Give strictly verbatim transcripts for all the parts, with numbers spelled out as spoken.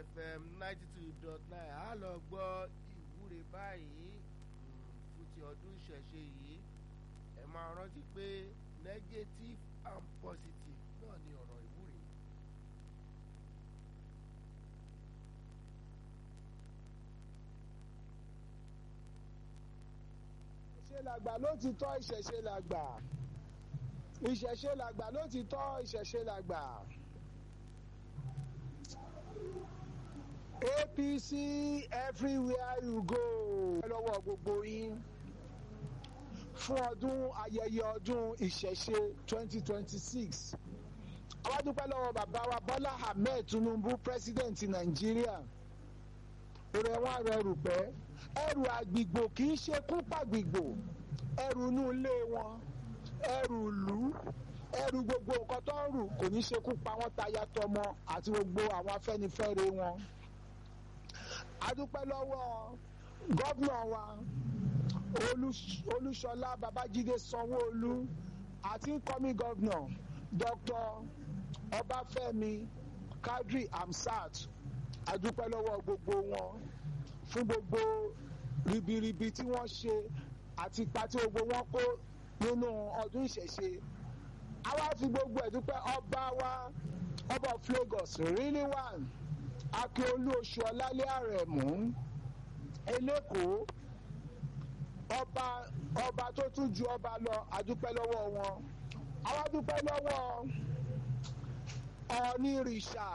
F M ninety two dot nine á lọ gbọ́ ìwúre báyìí fún ti ọdún ìṣẹ̀ṣe yìí. Ẹ máa rántí pé negative and positive náà ni ọ̀rọ̀ ìwúre. ìṣẹ̀ṣe làgbà ló ti tọ́ ìṣẹ̀ṣe làgbà ìṣẹ̀ṣe làgbà ló ti tọ́ ìṣẹ̀ṣe làgbà. A P C everywhere you go. ẹ lọ́wọ́ gbogbo yín fún ọdún ayẹyẹ ọdún ìṣẹ̀ṣe twenty twenty six. àwa dúpẹ́ lọ́wọ́ bàbá wa Bọ́lá Ahmed Tinubu president Nàìjíríà. èrò ẹ̀wọ̀n rẹ̀ rù pẹ́ ẹrù àgbìgbò kì í ṣe kú pàgbìgbò ẹrù inú ilé wọn ẹrù ìlú ẹrù gbogbo nǹkan tó ń rù kò ní ṣe kú pa wọ́n táyà tọmọ àti gbogbo àwọn afẹ́nifẹ́re wọn. a dúpẹ́ lọ́wọ́ gọ́vnà wa Olúṣọlá Babájídé Sanwó-Olú àti incoming gọ́vnà Dr. Ọbáfẹ́mi Kadri Hamzat. a dúpẹ́ lọ́wọ́ gbogbo wọn fún gbogbo ribiribi tí wọ́n ṣe àti ipa tí gbogbo wọn kó nínú ọdún ìṣẹ̀ṣe. a wá fi gbogbo ẹ̀ dúpẹ́ ọba wa ọba of Lagos Rilwan Akíolú Oṣuọlálé Àrẹ̀mú Elékòó ọba ọba tó tún ju ọba lọ a dúpẹ́ lọ́wọ́ wọn. a wá dúpẹ́ lọ́wọ́ Ọ̀nìrìṣà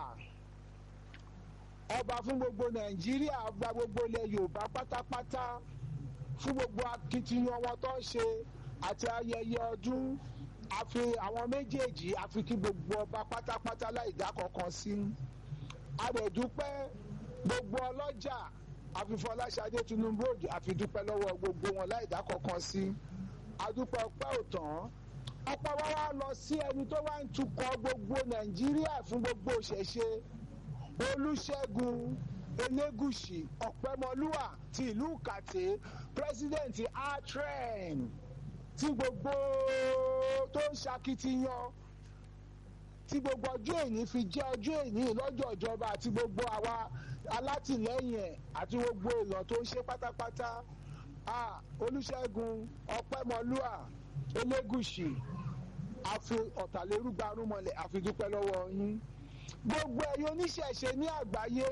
ọba fún gbogbo Nàìjíríà ọba gbogbo ilẹ̀ Yorùbá pátápátá fún gbogbo akitiyan wọn tó ń ṣe àti ayẹyẹ ọdún. a fi àwọn méjèèjì a fi kí gbogbo ọba pátápátá láì dá kankan sí. a dẹ̀ dúpẹ́ gbogbo ọlọ́jà a fi Fọláṣadé Tinubu Òjó a fi dúpẹ́ lọ́wọ́ gbogbo wọn láì dá kankan sí. a dúpẹ́ ọpẹ́ òtán ọpẹ́ wa wá lọ sí ẹni tó wá ń tukọ̀ gbogbo Nàìjíríà fún gbogbo ìṣẹ̀ṣe Olúṣẹ́gun Elégùṣì Ọ̀pẹ́mọlúwà ti ìlú Kàtẹ́ pírẹsidẹ́ǹtì atren tí gbogbo tó ń ṣakitiyan tí gbogbo ọjọ́ èní fi jẹ́ ọjọ́ èní lọ́jọ́ ìjọba àti gbogbo àwa alátìlẹ́yìn ẹ̀ àti gbogbo èèyàn tó ń ṣe pátápátá. Olúṣẹ́gun Ọ̀pẹ́mọlúwà Elégùṣì àfi ọ̀tàlérúgbarúmọlẹ̀ àfi dúpẹ́ lọ́wọ́ yín. Gbogbo ẹ̀yin oníṣẹ̀ṣe ní àgbáyé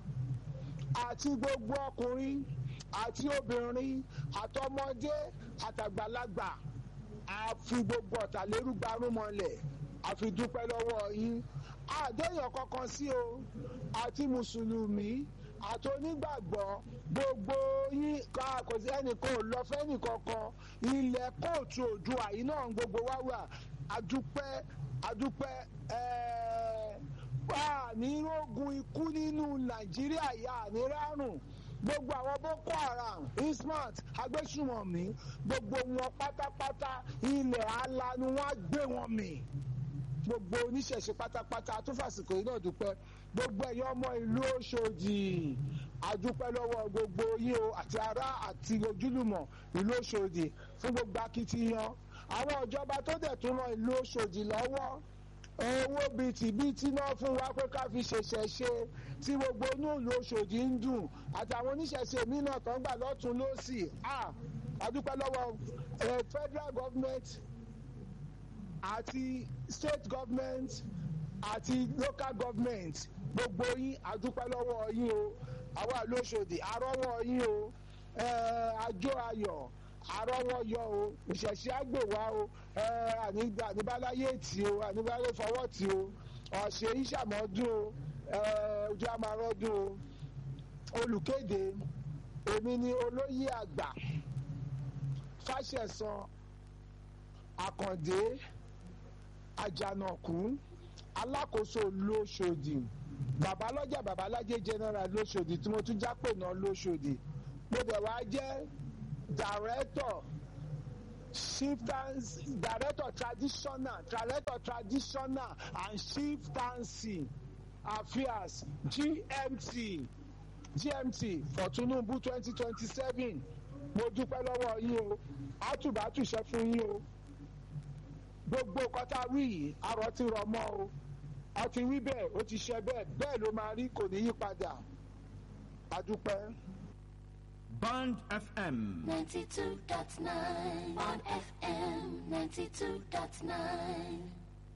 àti gbogbo ọkùnrin àti obìnrin àtọmọdé àtàgbàlagbà àfi gbogbo ọ̀tàlérúgbarúmọlẹ̀ àfi dúpẹ́ lọ́wọ́ yín. àdéhùn kankan sí o àti mùsùlùmí àti onígbàgbọ́ gbogbo yín kò sí ẹnìkan ò lọ fẹ́nìkankan ilẹ̀ kóòtù Oòduà yìí náà gbogbo wá wà àdúpẹ́ àdúpẹ́ ẹ̀ẹ́ wà ní rógun ikú nínú Nàìjíríà yà ní rárùn gbogbo àwọn Boko Haram Ismat agbésùmọ̀mí gbogbo wọn pátápátá ilẹ̀ alanu wọn gbé wọn mì gbogbo oníṣẹ̀ṣe pátápátá tó fàsìkò yìí náà dúpẹ́ gbogbo ẹ̀yọ́ ọmọ ìlú Òṣòdì àdúpẹ́ lọ́wọ́ gbogbo yín o àti ará àti ojúlùmọ̀ ìlú Òṣòdì fún gbogbo akitiyan àwọn ìjọba tó dẹ̀ tún ran ìlú Òṣòdì lọ́wọ́ owó bìtìbìtì náà fún wa pé ká fi ṣẹ̀ṣẹ̀ ṣe tí gbogbo inú ìlú Òṣòdì ń dùn àtàwọn oníṣẹ̀ṣe míì náà tó ń gbà lọ́tún lọ́sì àdúpẹ́ lọ́wọ́ federal government àti state government àti local government gbogbo yín àdúpẹ́ lọ́wọ́ yín o àwa ìlú Òṣòdì àrọ́wọ́ yín o àjọ ayọ̀ àrọ́wọ́ yọ o ìṣẹ̀ṣẹ̀ àgbèwá o àníbáláyé tì o àníbáláyé fọwọ́ tì o ọ̀sẹ̀ ìṣàmọ́dún o ojú àmàrọ́dún o olùkéde èmi ni olóyè àgbà Fáṣẹ̀san Àkàndé Àjànàkú alákòóso l'Óṣòdì babalọ́jà babalájé general l'Óṣòdì tí mo tún jápè náà l'Óṣòdì mo dẹ̀ wá jẹ́ director chieftains director traditional director traditional and chieftaincy affairs G M T G M T for Tinubu twenty twenty seven mo dúpẹ́ lọ́wọ́ yín o àtúbàtúṣe fún yín o gbogbo kọta wí yìí arọ ti rọ mọ́ o a ti wí bẹ́ẹ̀ ó ti ṣe bẹ́ẹ̀ bẹ́ẹ̀ ló máa rí kò ní yí padà adúpẹ́. Bond F M. ninety-two point nine. Bond F M ninety-two point nine.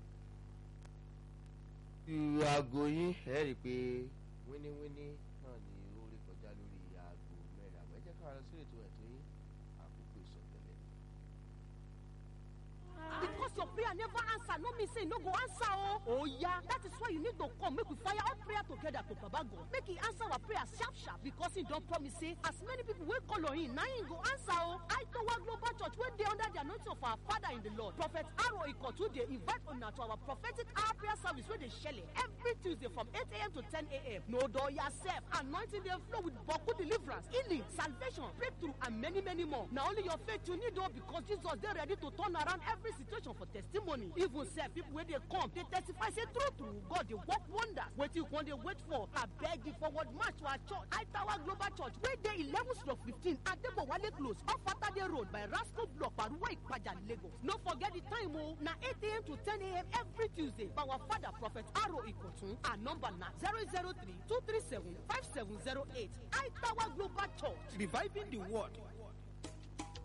aago yín ẹ rí i pé wíníwíní náà ni ó rí kọjá lórí aago mẹ́rin àbọ̀ ẹ jẹ́ ká lọ sí ètò ẹ̀tọ́ yín àkókò ìsọ̀tẹ́lẹ̀. Because your prayer never answer, no mean say no go answer. Oh, oh yeah. That is why you need to come. Make we fire all prayer together to Baba God. Make he answer our prayer sharp sharp because he don't promise say as many people will call on him. Now he go answer. Oh, I to our global church when they under the anointing of our Father in the Lord. Prophet Aro Ikotu they invite on to our prophetic hour prayer service where they shell it every Tuesday from eight a.m. to ten a.m. No door yourself. Anointing them flow with Boku deliverance, healing, salvation, breakthrough, and many many more. Now only your faith you need though because Jesus they ready to turn around every situation for testimony. Even self people when they come, they testify say true true God they work wonders. What you want they wait for? I beg the forward march to our church, I Tower Global Church, where they eleven stroke fifteen at the Wale Close off Saturday Road by Rascal Block, Paruwa Ipaja, Lagos. No forget the time oh, now eight a.m. to ten a.m. every Tuesday. By our Father Prophet Aro Ikotun, our number now zero zero three two three seven five seven zero eight. I Tower Global Church, Reviving the word